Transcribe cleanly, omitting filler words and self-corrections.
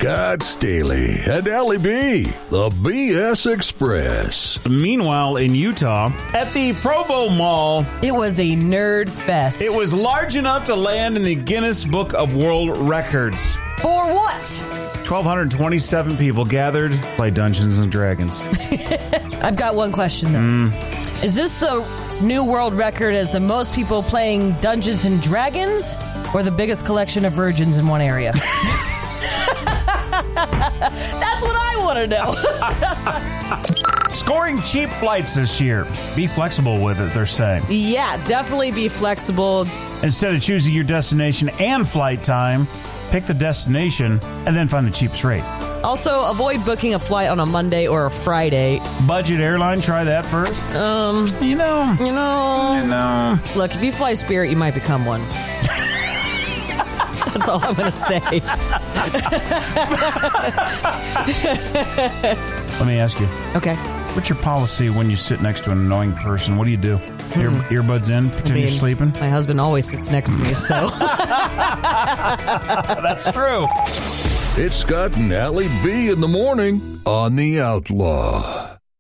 Scott Staley and Allie B, the BS Express. Meanwhile, in Utah, at the Provo Mall, it was a nerd fest. It was large enough to land in the Guinness Book of World Records. For what? 1,227 people gathered to play Dungeons and Dragons. I've got one question, though. Is this the new world record as the most people playing Dungeons and Dragons, or the biggest collection of virgins in one area? That's what I want to know. Scoring cheap flights this year. Be flexible with it, they're saying. Yeah, definitely be flexible. Instead of choosing your destination and flight time, pick the destination and then find the cheapest rate. Also, avoid booking a flight on a Monday or a Friday. Budget airline, try that first. You know. Look, if you fly Spirit, you might become one. That's all I'm going to say. Let me ask you. Okay. What's your policy when you sit next to an annoying person? What do you do? Earbuds in, pretend you're sleeping? My husband always sits next to me, so. That's true. It's Scott and Allie B in the morning on The Outlaw.